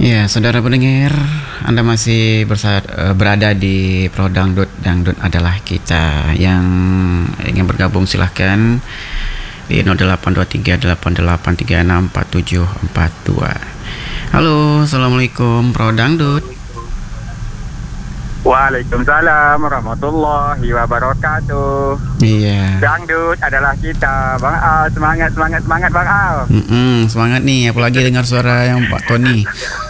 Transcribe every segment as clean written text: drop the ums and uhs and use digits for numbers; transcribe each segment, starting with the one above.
Ya, saudara pendengar, Anda masih berada di Pro Dangdut. Dangdut adalah kita. Yang ingin bergabung silahkan di 082388364742. Halo, assalamualaikum Pro Dangdut. Waalaikumsalam warahmatullahi wabarakatuh. Iya. Dangdut adalah kita, Bang Al. Semangat Bang Al. Semangat nih, apalagi dengar suara yang Pak Tony.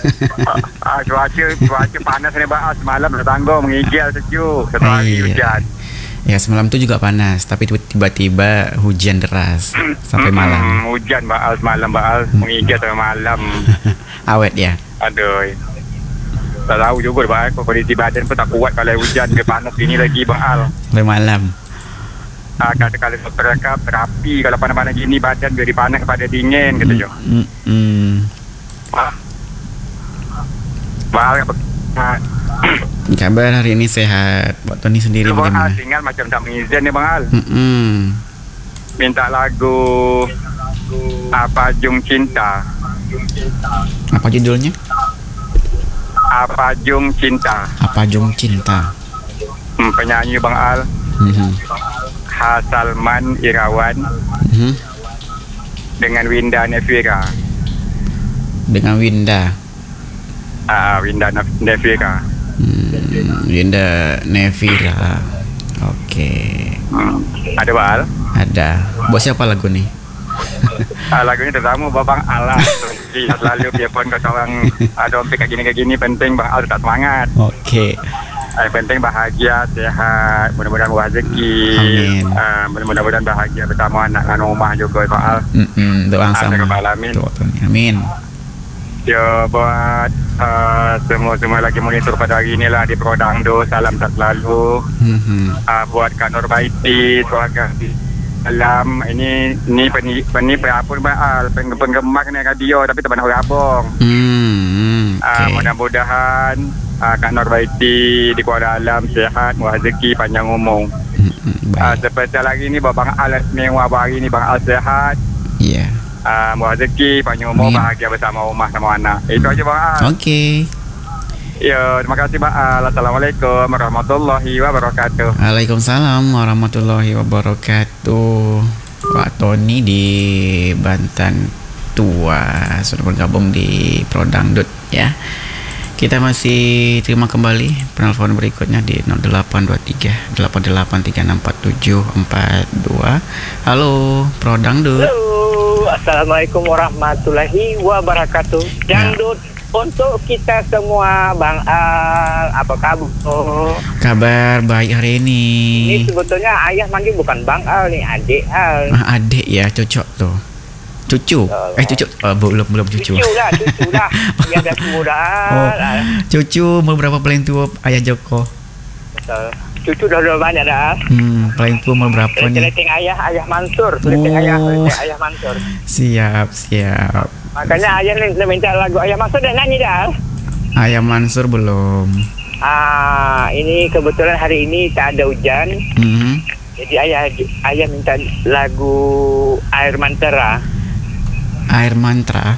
Cuaca panas nih Bang Al. Semalam tanggung menggigil sejuk. Setelah hari hujan. Ya, semalam tuh juga panas, tapi tiba-tiba hujan deras sampai malam. Hujan Bang Al semalam, Bang Al menggigil sampai malam. Awet ya. Aduh. Tak tahu juga Bang Al, kondisi badan pun tak kuat kalau hujan ke panas ini lagi Bang Al. Sampai malam. Kalau dokter cakap terapi kalau panas-panas gini badan dari panas kepada dingin gitu je. Bang Al, kabar hari ini sehat. Pak Tony sendiri Bang bagaimana? Al tinggal macam tak mengizin ni Bang Al. Minta lagu Apa Jung Cinta. Apa judulnya? Apa Jung Cinta. Apa Jung Cinta. Penyanyi Bang Al Hasalman Irawan dengan Winda Nevira. Dengan Winda. Winda Nevira. Winda Nevira. Oke. Ada Bang Al? Ada. Buat siapa lagu nih? Lagunya terutama Babang Allah. Selalu biarpun kau orang dompet kayak gini penting Bang Al tetap semangat. Oke. Penting bahagia, sehat, mudah-mudahan rezeki. Amin. Mudah-mudahan bahagia bersama anak dan rumah juga Bang Al. Doa sama. Alamin. Amin. Ya buat semua lagi monitor pada hari ini lah di Pro Dangdut, salam tak selalu. Buat Kak Nur Baiti, keluarga Alam, ini penapun Bang Al, penggemar ni radio tapi tak pernah berabung. Mudah-mudahan Kak Nur Baiti di Kuala Alam sihat, rezeki panjang umur. Seperti lagi ni Bang Al mewah hari ni Bang Al sihat. Ya. Rezeki panjang umur, bahagia bersama rumah sama anak. Itu aja Bang Al. Oke. Ya, terima kasih Bang Al. Assalamualaikum warahmatullahi wabarakatuh. Waalaikumsalam warahmatullahi wabarakatuh. Pak Tony di Banten Tua sudah bergabung di Pro Dangdut ya. Kita masih terima kembali penelpon berikutnya di 0823 88364742. Halo, Pro Dangdut. Halo, assalamualaikum warahmatullahi wabarakatuh. Dangdut untuk kita semua, Bang Al, apa kabar? Kabar baik hari ini. Ini sebetulnya ayah manggil bukan Bang Al nih, adik Al. Adik ya, cocok tuh. Cucu. Cucu. Belum cucu. Cucu lah. Dia ada kemudahan. Cucu umur berapa paling tua ayah Joko? Betul. Cucu dah banyak dah. Paling tua umur berapa nih? Leteng ayah Mansur. Leteng ayah Mansur. Siap. Makanya ayah ni minta lagu ayah Mansur dah nyanyi dah. Ayah Mansur belum. Ini kebetulan hari ini tak ada hujan. Jadi ayah minta lagu Air Mantera. Air Mantra.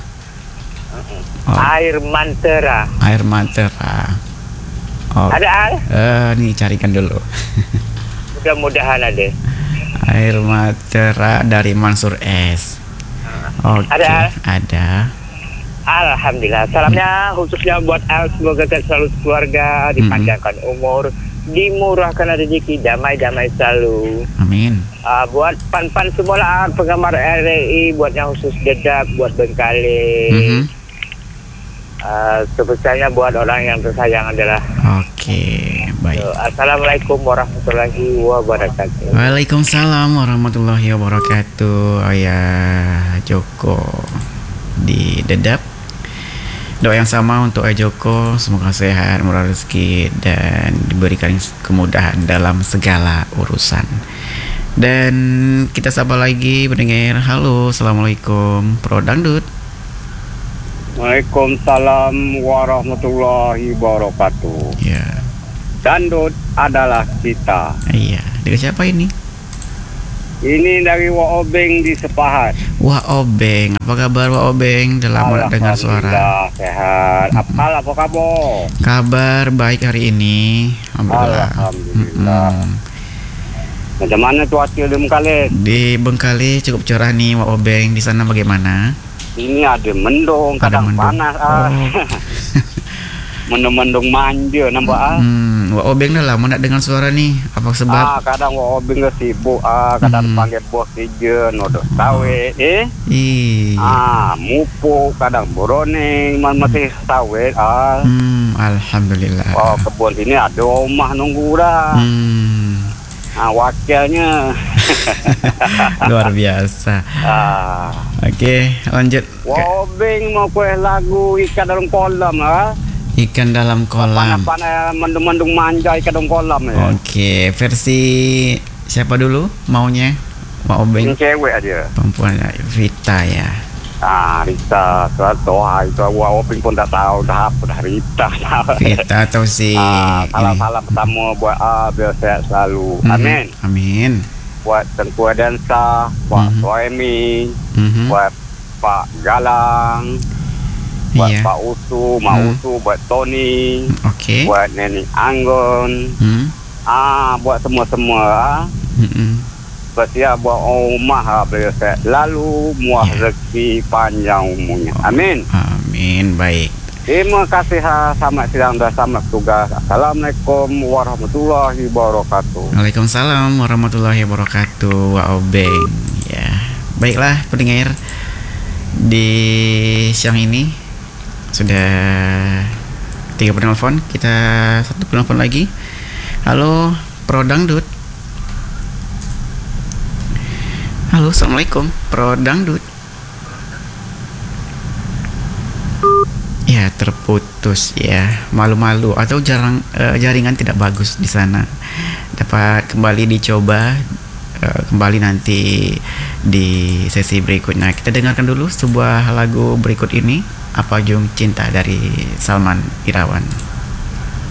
Air Mantera. Air Mantera. Ada Al? Nih carikan dulu. Mudah-mudahan ada. Air Mantera dari Mansur S. Oke. Ada. Alhamdulillah. Salamnya khususnya buat Al, semoga selalu keluarga dipanjangkan umur, dimurahkan rezeki, damai selalu. Amin. Buat pan semua lah penggemar RRI, buat yang khusus Dedap, buat Bengkale. Sebesarnya buat orang yang tersayang adalah. Oke, baik. Assalamualaikum warahmatullahi wabarakatuh. Waalaikumsalam warahmatullahi wabarakatuh. Ayah Joko di Dedap. Doa yang sama untuk Ayah Joko, semoga sehat, murah rezeki dan diberikan kemudahan dalam segala urusan. Dan kita sapa lagi pendengar. Halo, assalamualaikum Pro Dangdut. Waalaikumsalam warahmatullahi wabarakatuh. Ya. Dangdut adalah kita. Iya. Dengan siapa ini? Ini dari Wak Obeng di Sepahat. Wak Obeng, apa kabar Wak Obeng? Udah lama dengar suara. Alhamdulillah, sehat. Apa kabar? Kabar baik hari ini. Alhamdulillah. Alhamdulillah. Macam mana cuaca di Bengkalis? Di Bengkalis cukup cerah nih Wak Obeng. Di sana bagaimana? Ini ada mendung, Ada kadang mendung. panas. Oh. Mendung-mendung manja nampak Wak Obeng dah lama nak dengar suara nih. Apa sebab? kadang Wak Obeng sibuk kadang panggil bos kerja nodok sawit Ih. mupuk kadang borone masih sawit Alhamdulillah. kebun sini ada rumah nunggu dah wakilnya Luar biasa. Oke, lanjut. Wak Obeng mau kue lagu ikan dalam kolam Ikan dalam kolam. panas-panas mendung-mendung manja ikan dalam kolam Oke, versi siapa dulu maunya? Wak Obeng. Ini cewek aja. Perempuan Vita ya. Rita, doa itu Wak Obeng pun tak tahu dah apa dah Rita. Vita atau si Salam-salam pertama buat biar sehat selalu. Amin. Amin. Buat Tengku Dansa, buat Suami, buat Pak Galang, buat Iya. Pak Usu, Mak Usu, buat Tony, Oke. buat Nenek Anggon, buat semua-semua. Buat dia buat rumah beliau sehat lalu muah rezeki panjang umurnya. Amin. Amin. Baik. Terima kasih selamat siang dan selamat tugas. Assalamualaikum warahmatullahi wabarakatuh. Waalaikumsalam warahmatullahi wabarakatuh. Wak Obeng. Ya. Baiklah pendengar, di siang ini sudah 3 penelpon. Kita 1 penelpon lagi. Halo, Pro Dangdut. Halo, assalamualaikum, Pro Dangdut. Ya, terputus ya. Malu-malu atau jaringan tidak bagus di sana. Dapat kembali dicoba kembali nanti di sesi berikutnya. Kita dengarkan dulu sebuah lagu berikut ini, Apa Jung Cinta dari Salman Irawan.